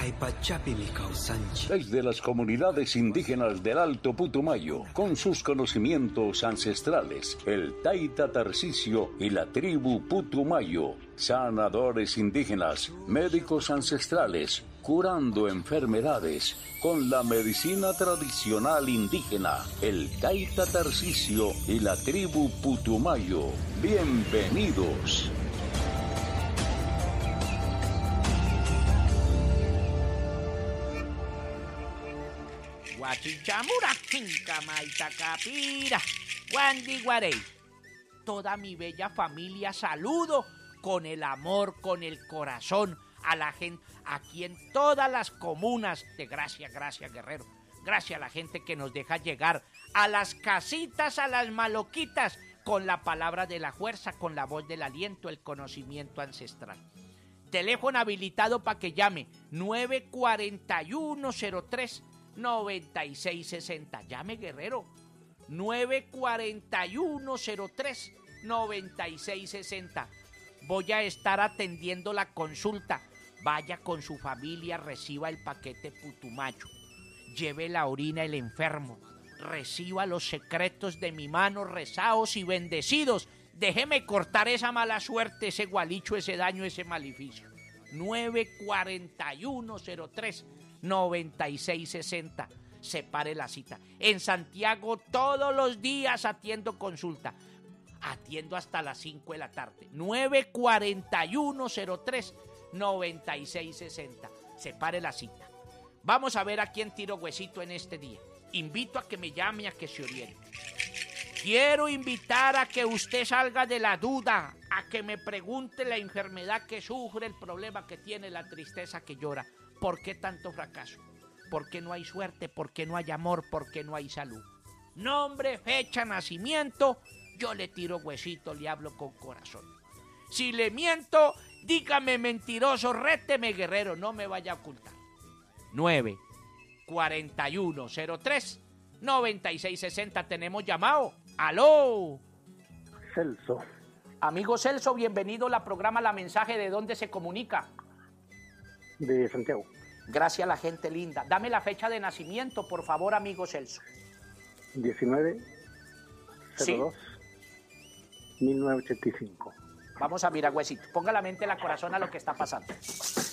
Desde las comunidades indígenas del Alto Putumayo, con sus conocimientos ancestrales, el Taita Tarcisio y la tribu Putumayo, sanadores indígenas, médicos ancestrales, curando enfermedades con la medicina tradicional indígena, el Taita Tarcisio y la tribu Putumayo. Bienvenidos. Guachichamura, Capira, Guandiguarey. Toda mi bella familia saludo con el amor, con el corazón a la gente aquí en todas las comunas de Gracias Guerrero. Gracias a la gente que nos deja llegar a las casitas, a las maloquitas, con la palabra de la fuerza, con la voz del aliento, el conocimiento ancestral. Teléfono habilitado para que llame 941-03-9660. Llame, Guerrero. 941-03-9660. Voy a estar atendiendo la consulta. Vaya con su familia, reciba el paquete Putumayo. Lleve la orina el enfermo. Reciba los secretos de mi mano rezados y bendecidos. Déjeme cortar esa mala suerte, ese gualicho, ese daño, ese maleficio. 941-03-9660. Separe la cita. En Santiago todos los días atiendo consulta. Atiendo hasta las 5 de la tarde. 941-03-9660. Separe la cita. Vamos a ver a quién tiro huesito en este día. Invito a que me llame, a que se oriente. Quiero invitar a que usted salga de la duda, a que me pregunte la enfermedad que sufre, el problema que tiene, la tristeza que llora. ¿Por qué tanto fracaso? ¿Por qué no hay suerte? ¿Por qué no hay amor? ¿Por qué no hay salud? Nombre, fecha, nacimiento, yo le tiro huesito, le hablo con corazón. Si le miento, dígame mentiroso, réteme, Guerrero, no me vaya a ocultar. 941-03-9660, tenemos llamado. ¡Aló! Celso. Amigo Celso, bienvenido al programa La Mensaje. ¿De dónde se comunica? De Santiago. Gracias a la gente linda. Dame la fecha de nacimiento, por favor, amigo Celso. 19/02/1985. Vamos a mirar, huesito. Ponga la mente en la corazón a lo que está pasando.